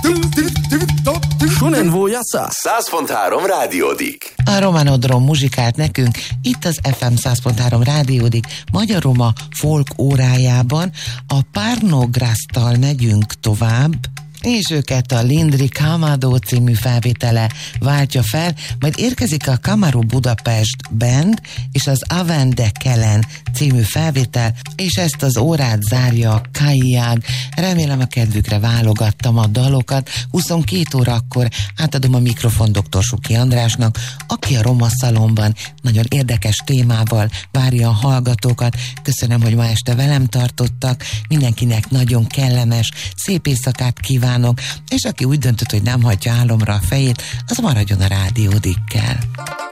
Shonen Vójasza 100.3 rádiódik. A Romanodrom muzsikált nekünk itt az FM 100.3 rádiódik Magyar-Roma folk órájában. A Párnograsztal megyünk tovább, és őket a Lindri Kamado című felvétele váltja fel, majd érkezik a Kamaru Budapest Band és az Avende Kelen című felvétel, és ezt az órát zárja a Kaiag. Remélem a kedvükre válogattam a dalokat. 22 órakor átadom a mikrofon dr. Suki Andrásnak, aki a Roma Szalonban nagyon érdekes témával várja a hallgatókat. Köszönöm, hogy ma este velem tartottak, mindenkinek nagyon kellemes, szép éjszakát kívánok, és aki úgy döntött, hogy nem hagyja álomra a fejét, az maradjon a rádiódikkel.